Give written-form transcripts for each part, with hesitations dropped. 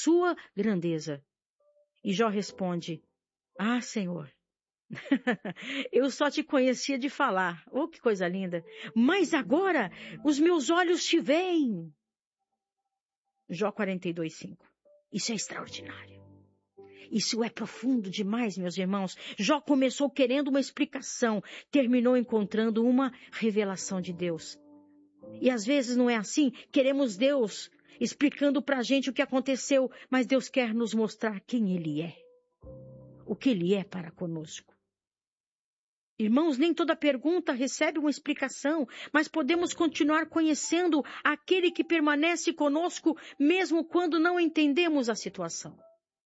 sua grandeza. E Jó responde: Ah, Senhor, eu só te conhecia de falar. Oh, que coisa linda! Mas agora os meus olhos te veem. Jó 42:5. Isso é extraordinário. Isso é profundo demais, meus irmãos. Jó começou querendo uma explicação, terminou encontrando uma revelação de Deus. E às vezes não é assim? Queremos Deus explicando pra gente o que aconteceu, mas Deus quer nos mostrar quem Ele é. O que Ele é para conosco. Irmãos, nem toda pergunta recebe uma explicação, mas podemos continuar conhecendo aquele que permanece conosco, mesmo quando não entendemos a situação.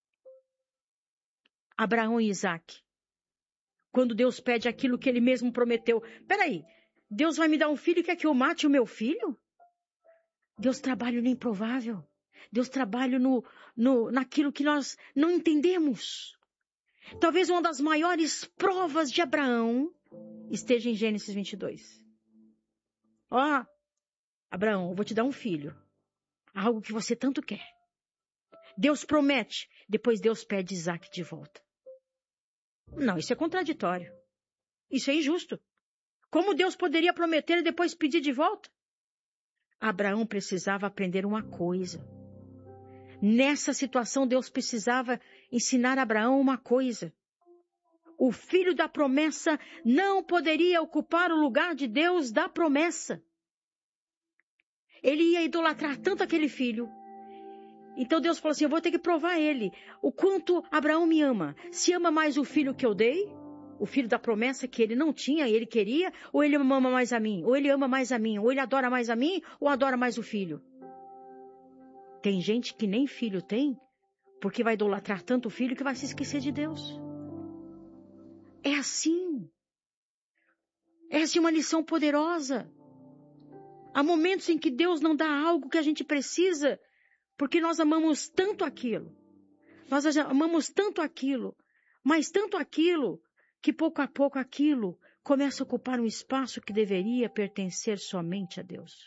Abraão e Isaac. Quando Deus pede aquilo que Ele mesmo prometeu. Peraí, Deus vai me dar um filho e quer que eu mate o meu filho? Deus trabalha no improvável. Deus trabalha naquilo que nós não entendemos. Talvez uma das maiores provas de Abraão esteja em Gênesis 22. Ó, Abraão, eu vou te dar um filho. Algo que você tanto quer. Deus promete, depois Deus pede Isaac de volta. Não, isso é contraditório. Isso é injusto. Como Deus poderia prometer e depois pedir de volta? Abraão precisava aprender uma coisa. Nessa situação, Deus precisava ensinar a Abraão uma coisa. O filho da promessa não poderia ocupar o lugar de Deus da promessa. Ele ia idolatrar tanto aquele filho. Então Deus falou assim, eu vou ter que provar ele. O quanto Abraão me ama. Se ama mais o filho que eu dei, o filho da promessa que ele não tinha e ele queria, ou ele ama mais a mim, ou ele ama mais a mim, ou ele adora mais a mim, ou adora mais o filho. Tem gente que nem filho tem, porque vai idolatrar tanto o filho que vai se esquecer de Deus. É assim. Essa é uma lição poderosa. Há momentos em que Deus não dá algo que a gente precisa, porque nós amamos tanto aquilo. Nós amamos tanto aquilo, mas tanto aquilo, que pouco a pouco aquilo começa a ocupar um espaço que deveria pertencer somente a Deus.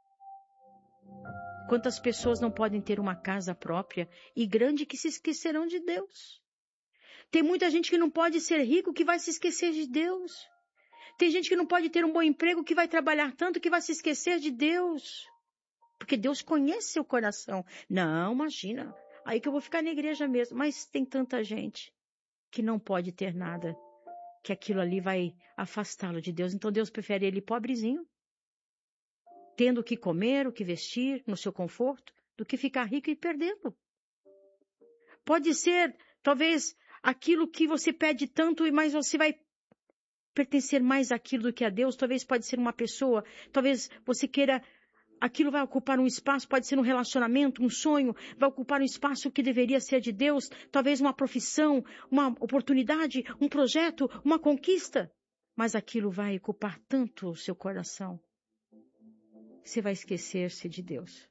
Quantas pessoas não podem ter uma casa própria e grande que se esquecerão de Deus? Tem muita gente que não pode ser rico que vai se esquecer de Deus. Tem gente que não pode ter um bom emprego que vai trabalhar tanto que vai se esquecer de Deus. Porque Deus conhece seu coração. Não, imagina, aí que eu vou ficar na igreja mesmo. Mas tem tanta gente que não pode ter nada, que aquilo ali vai afastá-lo de Deus. Então Deus prefere ele pobrezinho, tendo o que comer, o que vestir, no seu conforto, do que ficar rico e perdendo. Pode ser, talvez, aquilo que você pede tanto, mas você vai pertencer mais àquilo do que a Deus. Talvez pode ser uma pessoa, talvez você queira, aquilo vai ocupar um espaço, pode ser um relacionamento, um sonho, vai ocupar um espaço que deveria ser de Deus, talvez uma profissão, uma oportunidade, um projeto, uma conquista. Mas aquilo vai ocupar tanto o seu coração, você vai esquecer-se de Deus.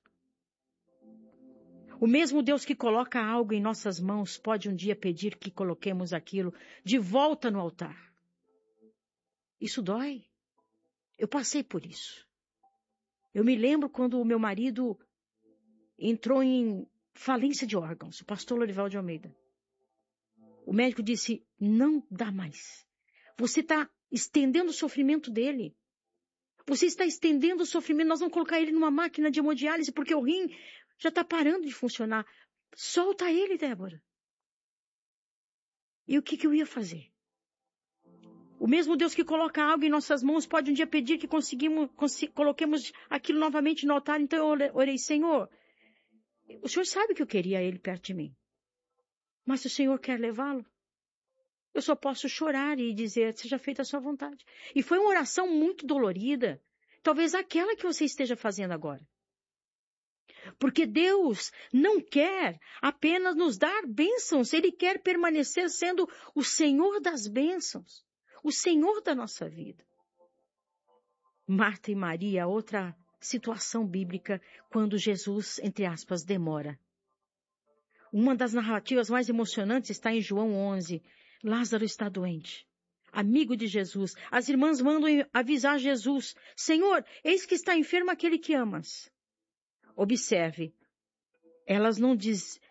O mesmo Deus que coloca algo em nossas mãos pode um dia pedir que coloquemos aquilo de volta no altar. Isso dói. Eu passei por isso. Eu me lembro quando o meu marido entrou em falência de órgãos, o pastor Lorival de Almeida. O médico disse, não dá mais. Você está estendendo o sofrimento dele. Você está estendendo o sofrimento, nós vamos colocar ele numa máquina de hemodiálise, porque o rim já está parando de funcionar. Solta ele, Débora. E o que eu ia fazer? O mesmo Deus que coloca algo em nossas mãos pode um dia pedir que coloquemos aquilo novamente no altar. Então eu orei, Senhor, o Senhor sabe que eu queria ele perto de mim. Mas se o Senhor quer levá-lo, eu só posso chorar e dizer, seja feita a sua vontade. E foi uma oração muito dolorida. Talvez aquela que você esteja fazendo agora. Porque Deus não quer apenas nos dar bênçãos. Ele quer permanecer sendo o Senhor das bênçãos. O Senhor da nossa vida. Marta e Maria, outra situação bíblica, quando Jesus, entre aspas, demora. Uma das narrativas mais emocionantes está em João 11. Lázaro está doente. Amigo de Jesus. As irmãs mandam avisar Jesus. Senhor, eis que está enfermo aquele que amas. Observe. Elas não